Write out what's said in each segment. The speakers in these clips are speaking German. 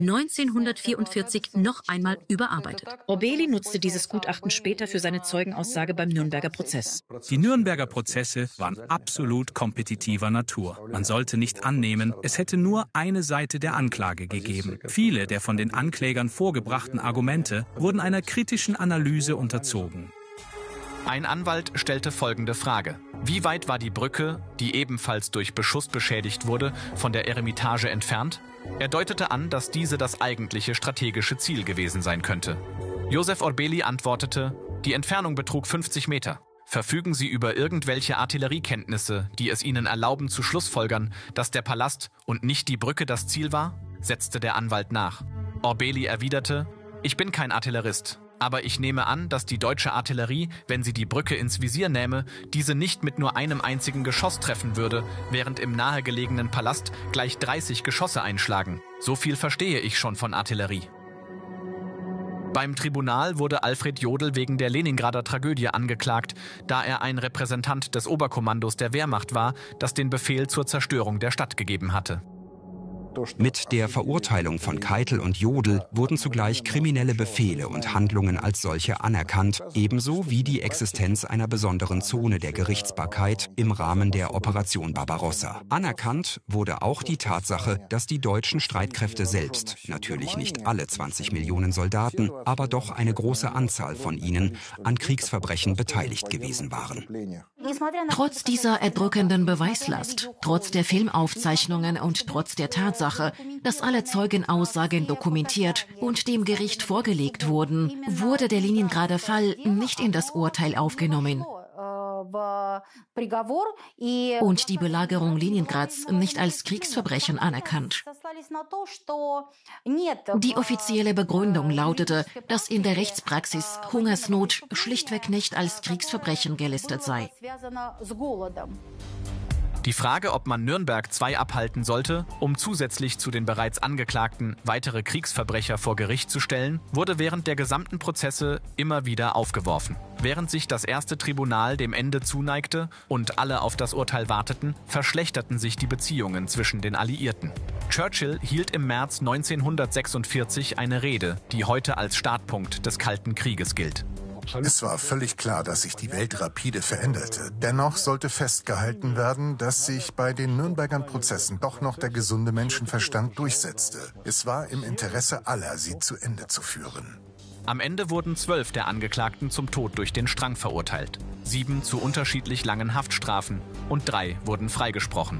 1944 noch einmal überarbeitet. Orbeli nutzte dieses Gutachten später für seine Zeugenaussage beim Nürnberger Prozess. Die Nürnberger Prozesse waren absolut kompetitiver Natur. Man sollte nicht annehmen, es hätte nur eine Seite der Anklage gegeben. Viele der von den Anklägern vorgebrachten Argumente wurden einer kritischen Analyse unterzogen. Ein Anwalt stellte folgende Frage: Wie weit war die Brücke, die ebenfalls durch Beschuss beschädigt wurde, von der Eremitage entfernt? Er deutete an, dass diese das eigentliche strategische Ziel gewesen sein könnte. Josef Orbeli antwortete: Die Entfernung betrug 50 Meter. Verfügen Sie über irgendwelche Artilleriekenntnisse, die es Ihnen erlauben zu schlussfolgern, dass der Palast und nicht die Brücke das Ziel war? Setzte der Anwalt nach. Orbeli erwiderte: Ich bin kein Artillerist. Aber ich nehme an, dass die deutsche Artillerie, wenn sie die Brücke ins Visier nähme, diese nicht mit nur einem einzigen Geschoss treffen würde, während im nahegelegenen Palast gleich 30 Geschosse einschlagen. So viel verstehe ich schon von Artillerie. Beim Tribunal wurde Alfred Jodl wegen der Leningrader Tragödie angeklagt, da er ein Repräsentant des Oberkommandos der Wehrmacht war, das den Befehl zur Zerstörung der Stadt gegeben hatte. Mit der Verurteilung von Keitel und Jodl wurden zugleich kriminelle Befehle und Handlungen als solche anerkannt, ebenso wie die Existenz einer besonderen Zone der Gerichtsbarkeit im Rahmen der Operation Barbarossa. Anerkannt wurde auch die Tatsache, dass die deutschen Streitkräfte selbst, natürlich nicht alle 20 Millionen Soldaten, aber doch eine große Anzahl von ihnen, an Kriegsverbrechen beteiligt gewesen waren. Trotz dieser erdrückenden Beweislast, trotz der Filmaufzeichnungen und trotz der Tatsache, dass alle Zeugenaussagen dokumentiert und dem Gericht vorgelegt wurden, wurde der Leningrader Fall nicht in das Urteil aufgenommen und die Belagerung Leningrads nicht als Kriegsverbrechen anerkannt. Die offizielle Begründung lautete, dass in der Rechtspraxis Hungersnot schlichtweg nicht als Kriegsverbrechen gelistet sei. Die Frage, ob man Nürnberg II abhalten sollte, um zusätzlich zu den bereits Angeklagten weitere Kriegsverbrecher vor Gericht zu stellen, wurde während der gesamten Prozesse immer wieder aufgeworfen. Während sich das erste Tribunal dem Ende zuneigte und alle auf das Urteil warteten, verschlechterten sich die Beziehungen zwischen den Alliierten. Churchill hielt im März 1946 eine Rede, die heute als Startpunkt des Kalten Krieges gilt. Es war völlig klar, dass sich die Welt rapide veränderte. Dennoch sollte festgehalten werden, dass sich bei den Nürnberger Prozessen doch noch der gesunde Menschenverstand durchsetzte. Es war im Interesse aller, sie zu Ende zu führen. Am Ende wurden 12 der Angeklagten zum Tod durch den Strang verurteilt, 7 zu unterschiedlich langen Haftstrafen und 3 wurden freigesprochen.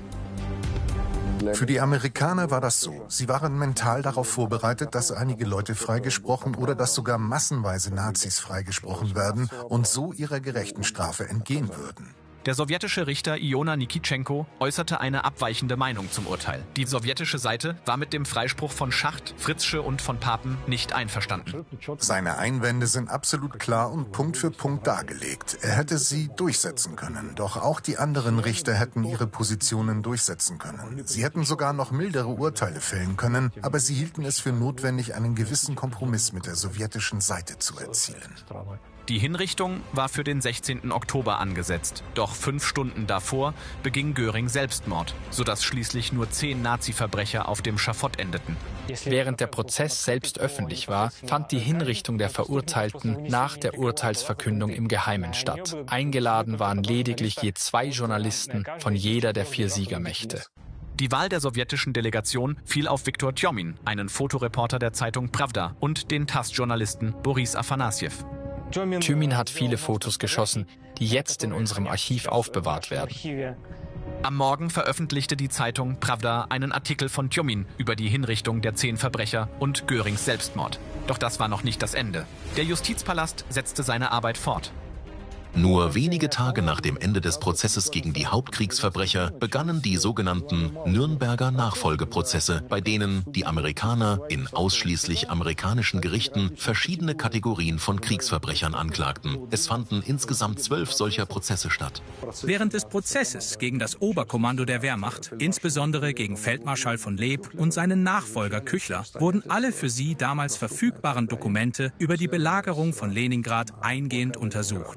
Für die Amerikaner war das so. Sie waren mental darauf vorbereitet, dass einige Leute freigesprochen oder dass sogar massenweise Nazis freigesprochen werden und so ihrer gerechten Strafe entgehen würden. Der sowjetische Richter Iona Nikitschenko äußerte eine abweichende Meinung zum Urteil. Die sowjetische Seite war mit dem Freispruch von Schacht, Fritzsche und von Papen nicht einverstanden. Seine Einwände sind absolut klar und Punkt für Punkt dargelegt. Er hätte sie durchsetzen können. Doch auch die anderen Richter hätten ihre Positionen durchsetzen können. Sie hätten sogar noch mildere Urteile fällen können, aber sie hielten es für notwendig, einen gewissen Kompromiss mit der sowjetischen Seite zu erzielen. Die Hinrichtung war für den 16. Oktober angesetzt. Doch 5 Stunden davor beging Göring Selbstmord, sodass schließlich nur 10 Nazi-Verbrecher auf dem Schafott endeten. Während der Prozess selbst öffentlich war, fand die Hinrichtung der Verurteilten nach der Urteilsverkündung im Geheimen statt. Eingeladen waren lediglich je 2 Journalisten von jeder der 4 Siegermächte. Die Wahl der sowjetischen Delegation fiel auf Viktor Tjomin, einen Fotoreporter der Zeitung Pravda, und den TASS-Journalisten Boris Afanassjew. Tjumin hat viele Fotos geschossen, die jetzt in unserem Archiv aufbewahrt werden. Am Morgen veröffentlichte die Zeitung Pravda einen Artikel von Tjumin über die Hinrichtung der 10 Verbrecher und Görings Selbstmord. Doch das war noch nicht das Ende. Der Justizpalast setzte seine Arbeit fort. Nur wenige Tage nach dem Ende des Prozesses gegen die Hauptkriegsverbrecher begannen die sogenannten Nürnberger Nachfolgeprozesse, bei denen die Amerikaner in ausschließlich amerikanischen Gerichten verschiedene Kategorien von Kriegsverbrechern anklagten. Es fanden insgesamt 12 solcher Prozesse statt. Während des Prozesses gegen das Oberkommando der Wehrmacht, insbesondere gegen Feldmarschall von Leeb und seinen Nachfolger Küchler, wurden alle für sie damals verfügbaren Dokumente über die Belagerung von Leningrad eingehend untersucht.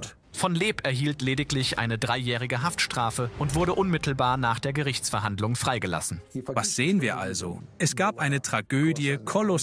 Von Leeb erhielt lediglich eine 3-jährige Haftstrafe und wurde unmittelbar nach der Gerichtsverhandlung freigelassen. Was sehen wir also? Es gab eine Tragödie kolossal